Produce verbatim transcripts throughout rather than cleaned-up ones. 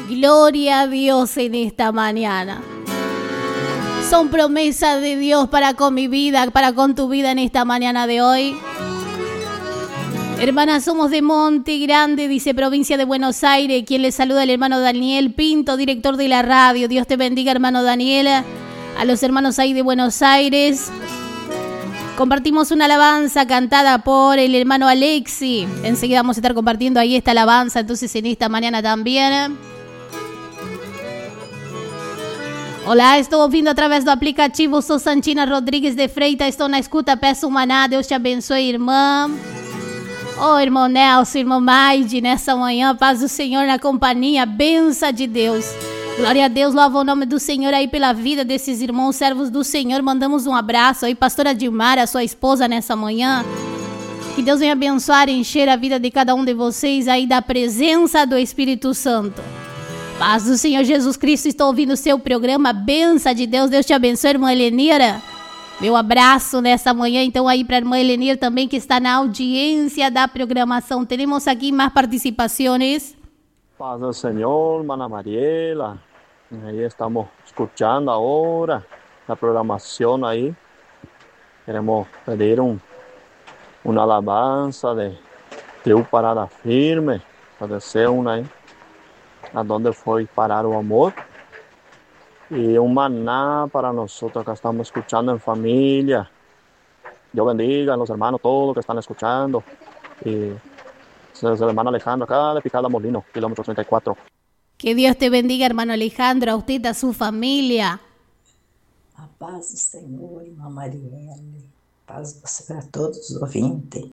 Gloria a Dios en esta mañana. Son promesas de Dios para con mi vida, para con tu vida en esta mañana de hoy. Hermanas, somos de Monte Grande, dice provincia de Buenos Aires. Quien les saluda, el hermano Daniel Pinto, director de la radio. Dios te bendiga, hermano Daniel. A los hermanos ahí de Buenos Aires. Compartimos una alabanza cantada por el hermano Alexi. Enseguida vamos a estar compartiendo ahí esta alabanza, entonces en esta mañana también. Olá, estou ouvindo através do aplicativo. Sou Santina Rodrigues de Freitas, estou na escuta. Peço um maná. Deus te abençoe, irmã. Oh, irmão Nelson, irmão Maide, nessa manhã, paz do Senhor na companhia, benção de Deus. Glória a Deus, louva o nome do Senhor aí pela vida desses irmãos, servos do Senhor. Mandamos um abraço aí, pastora Dilmar, a sua esposa, nessa manhã. Que Deus venha abençoar e encher a vida de cada um de vocês aí da presença do Espírito Santo. Paz do Senhor Jesus Cristo, estou ouvindo o seu programa, benção de Deus. Deus te abençoe, irmã Helenira. Meu abraço nessa manhã, então, aí para a irmã Helenira também, que está na audiência da programação. Temos aqui mais participações. Paz do Senhor, hermana Mariela. Aí estamos escuchando agora a programação aí. Queremos pedir um, uma alabança de Teu Parada Firme. Agradecer uma aí. Aonde foi parar o amor. E um maná para nós que estamos escuchando em família. Deus bendiga a los hermanos todos que estão escuchando. E el hermano Alejandro acá de Picada Molino, kilómetro treinta y cuatro. Que Dios te bendiga, hermano Alejandro, a usted y a su familia. A paz do Senhor, irmã Marielle. Paz para todos os ouvintes.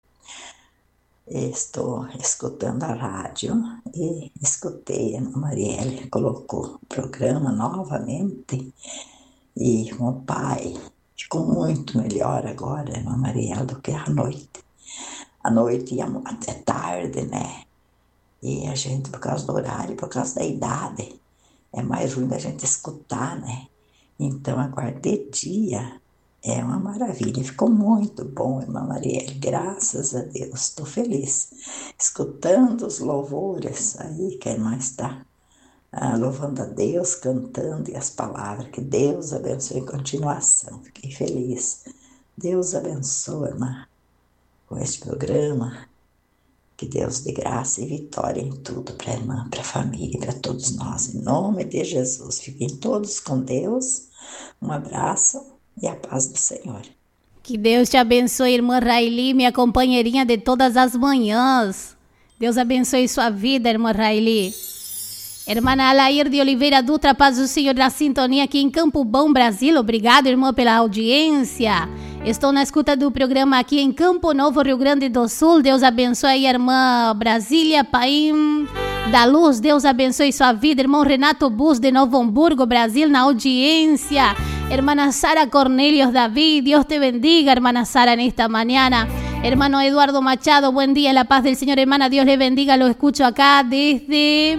Estou escutando a rádio e escutei a irmã Marielle, colocou o programa novamente e o pai ficou muito melhor agora, irmã Marielle, do que à noite. À noite ia até tarde, né? E a gente, por causa do horário, por causa da idade, é mais ruim da gente escutar, né? Então, agora de dia é uma maravilha. Ficou muito bom, irmã Marielle. Graças a Deus. Estou feliz. Escutando os louvores aí que a irmã está ah, louvando a Deus, cantando e as palavras. Que Deus abençoe em continuação. Fiquei feliz. Deus abençoe, irmã, com este programa. Que Deus dê graça e vitória em tudo para a irmã, para a família, para todos nós. Em nome de Jesus. Fiquem todos com Deus. Um abraço e a paz do Senhor. Que Deus te abençoe, irmã Raili, minha companheirinha de todas as manhãs. Deus abençoe sua vida, irmã Raili. Irmã Alair de Oliveira Dutra, paz do Senhor na sintonia aqui em Campo Bom, Brasil. Obrigado, irmã, pela audiência. Estou na escuta do programa aqui em Campo Novo, Rio Grande do Sul. Deus abençoe a irmã Brasília Paim da Luz. Deus abençoe sua vida. Irmão Renato Bus de Novo Hamburgo, Brasil, na audiência. Hermana Sara Cornelius David, Dios te bendiga, hermana Sara, en esta mañana. Hermano Eduardo Machado, buen día, la paz del Señor, hermana, Dios le bendiga. Lo escucho acá desde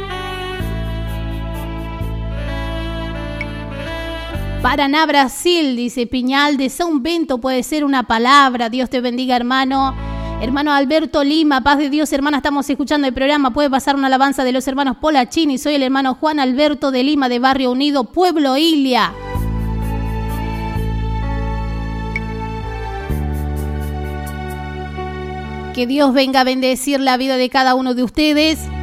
Paraná, Brasil, dice Piñal de São Bento, puede ser una palabra. Dios te bendiga, hermano. Hermano Alberto Lima, paz de Dios, hermana, estamos escuchando el programa. Puede pasar una alabanza de los hermanos Polachini. Soy el hermano Juan Alberto de Lima, de Barrio Unido, Pueblo Ilia. Que Dios venga a bendecir la vida de cada uno de ustedes.